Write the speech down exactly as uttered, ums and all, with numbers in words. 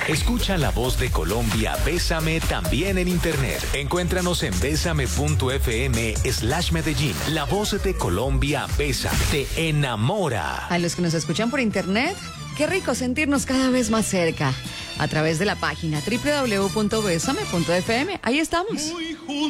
Escucha la voz de Colombia, Bésame, también en internet. Encuéntranos en bésame.fm slash Medellín. La voz de Colombia, Bésame, te enamora. A los que nos escuchan por internet, qué rico sentirnos cada vez más cerca. A través de la página doble u doble u doble u punto bésame punto f m. Ahí estamos.